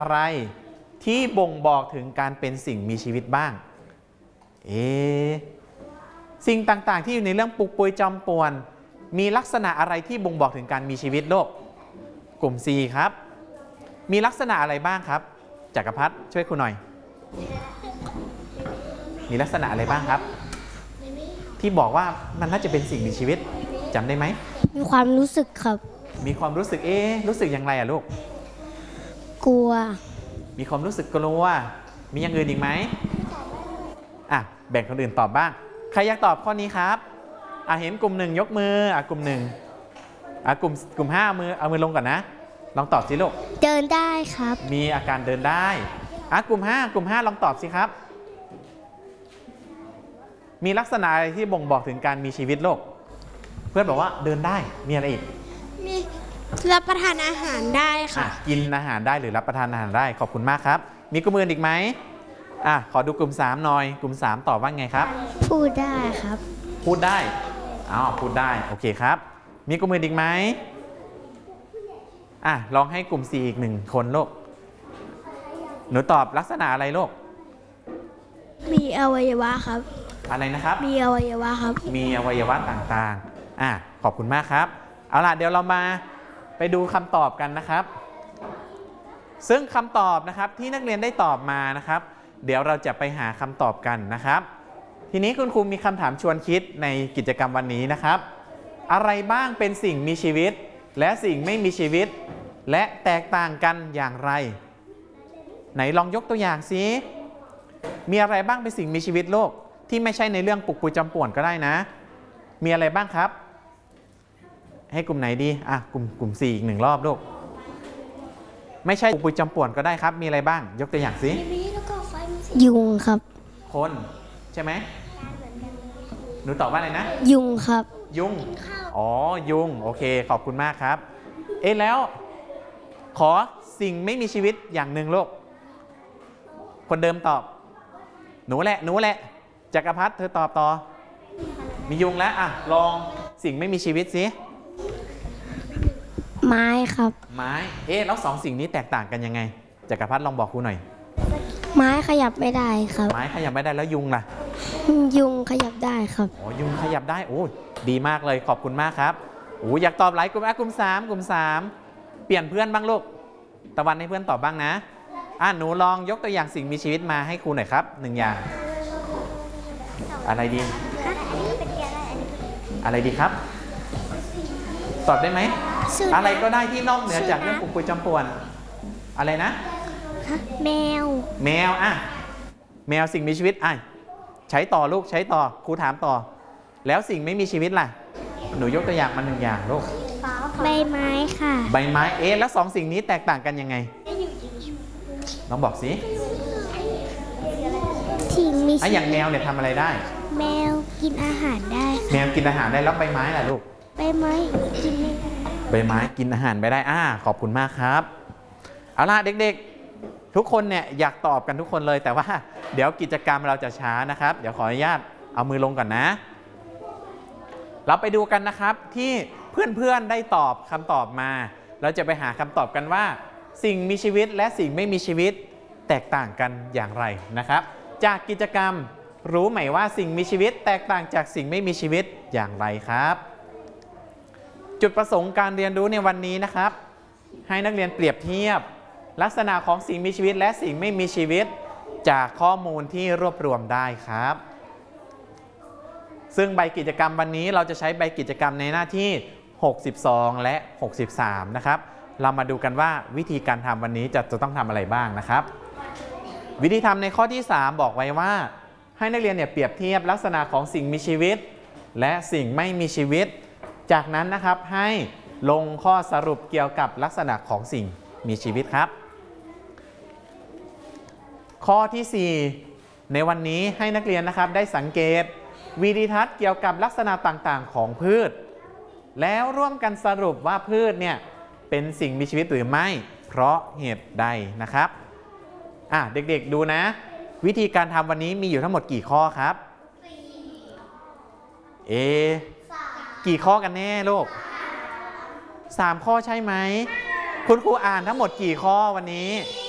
อะไรที่บ่งบอกถึงการเป็นสิ่งมีชีวิตบ้างสิ่งต่างๆที่อยู่ในเรื่องปุกปุยจอมป่วนมีลักษณะอะไรที่บ่งบอกถึงการมีชีวิตโลกกลุ่ม C ครับมีลักษณะอะไรบ้างครับจักรพัฒน์ช่วยครูหน่อยมีลักษณะอะไรบ้างครับที่บอกว่ามันน่าจะเป็นสิ่งมีชีวิตจำได้ไหมมีความรู้สึกครับมีความรู้สึกรู้สึกอย่างไรลูกกลัวมีความรู้สึกกลัวมีอย่างอื่นอีกไหมแบ่งคนอื่นตอบบ้างใครอยากตอบข้อนี้ครับเห็นกลุ่ม 1ยกมือกลุ่ม 1กลุ่ม 5เอามือลงก่อนนะลองตอบสิลูกเดินได้ครับมีอาการเดินได้กลุ่ม 5ลองตอบสิครับมีลักษณะอะไรที่บ่งบอกถึงการมีชีวิตโลกเพื่อนบอกว่าเดินได้มีอะไรอีกมีรับประทานอาหารได้ค่ะกินอาหารได้หรือรับประทานอาหารได้ขอบคุณมากครับมีกลุ่มอื่นอีกไหมขอดูกลุ่ม 3หน่อยกลุ่ม 3ตอบว่าไงครับพูดได้ครับพูดได้พูดได้โอเคครับมีกลุ่มอื่นอีกไหมลองให้กลุ่ม 4อีก1คนลูกหนูตอบลักษณะอะไรลูกมีอวัยวะครับอะไรนะครับมีอวัยวะครับมีอวัยวะต่างๆขอบคุณมากครับเอาล่ะเดี๋ยวเรามาไปดูคำตอบกันนะครับซึ่งคำตอบนะครับที่นักเรียนได้ตอบมานะครับเดี๋ยวเราจะไปหาคำตอบกันนะครับทีนี้คุณครูมีคำถามชวนคิดในกิจกรรมวันนี้นะครับอะไรบ้างเป็นสิ่งมีชีวิตและสิ่งไม่มีชีวิตและแตกต่างกันอย่างไรไหนลองยกตัวอย่างสิมีอะไรบ้างเป็นสิ่งมีชีวิตโลกที่ไม่ใช่ในเรื่องปุกปุยจอมป่วนก็ได้นะมีอะไรบ้างครับให้กลุ่มไหนดีกลุ่ม 4อีก1รอบลูกไม่ใช่ปุกปุยจอมป่วนก็ได้ครับมีอะไรบ้างยกตัวอย่างสิยุงครับคนใช่ไหมหนูตอบว่าอะไรนะยุงครับยุงยุงโอเคขอบคุณมากครับแล้วขอสิ่งไม่มีชีวิตอย่างหนึ่งลูกคนเดิมตอบหนูแหละจักรพัฒน์เธอตอบต่อมียุงแล้วลองสิ่งไม่มีชีวิตสิไม้ครับไม้แล้ว2สิ่งนี้แตกต่างกันยังไงจักรพัฒน์ลองบอกครูหน่อยไม้ขยับไม่ได้ครับไม้ขยับไม่ได้แล้วยุงล่ะยุงขยับได้ครับยุงขยับได้ดีมากเลยขอบคุณมากครับอยากตอบหลายกลุ่มกลุ่ม 3เปลี่ยนเพื่อนบ้างลูกตะวันให้เพื่อนตอบบ้างนะหนูลองยกตัวอย่างสิ่งมีชีวิตมาให้ครูหน่อยครับ1อย่างอะไรดีครับตอบได้ไหมอะไรก็ได้ที่นอกเหนือจากเรื่องปุกปุยจอมป่วนอะไรนะแมวแมวสิ่งมีชีวิตใช้ต่อลูกใช้ต่อครูถามต่อแล้วสิ่งไม่มีชีวิตล่ะหนูยกตัวอย่างมา1อย่างลูกใบไม้ค่ะใบไม้แล้ว2สิ่งนี้แตกต่างกันยังไงลองบอกสิอย่างแมวเนี่ยทำอะไรได้แมวกินอาหารได้แมวกินอาหารได้แล้วใบไม้ล่ะลูกใบไม้กินอาหารไปได้ขอบคุณมากครับเอาล่ะเด็กๆทุกคนเนี่ยอยากตอบกันทุกคนเลยแต่ว่าเดี๋ยวกิจกรรมเราจะช้านะครับเดี๋ยวขออนุญาตเอามือลงก่อนนะเราไปดูกันนะครับที่เพื่อนๆได้ตอบคำตอบมาเราจะไปหาคำตอบกันว่าสิ่งมีชีวิตและสิ่งไม่มีชีวิตแตกต่างกันอย่างไรนะครับจากกิจกรรมรู้ไหมว่าสิ่งมีชีวิตแตกต่างจากสิ่งไม่มีชีวิตอย่างไรครับจุดประสงค์การเรียนรู้ในวันนี้นะครับให้นักเรียนเปรียบเทียบลักษณะของสิ่งมีชีวิตและสิ่งไม่มีชีวิตจากข้อมูลที่รวบรวมได้ครับซึ่งใบกิจกรรมวันนี้เราจะใช้ใบกิจกรรมในหน้าที่62และ63นะครับเรามาดูกันว่าวิธีการทำวันนี้จะต้องทำอะไรบ้างนะครับวิธีทำในข้อที่3บอกไว้ว่าให้นักเรียนเนี่ยเปรียบเทียบลักษณะของสิ่งมีชีวิตและสิ่งไม่มีชีวิตจากนั้นนะครับให้ลงข้อสรุปเกี่ยวกับลักษณะของสิ่งมีชีวิตครับข้อที่4ในวันนี้ให้นักเรียนนะครับได้สังเกตวิดีทัศน์เกี่ยวกับลักษณะต่างๆของพืชแล้วร่วมกันสรุปว่าพืชเนี่ยเป็นสิ่งมีชีวิตหรือไม่เพราะเหตุใดนะครับเด็กๆดูนะวิธีการทำวันนี้มีอยู่ทั้งหมดกี่ข้อครับกี่ข้อกันแน่ลูก3ข้อใช่ไหมคุณครูอ่านทั้งหมดกี่ข้อวันนี้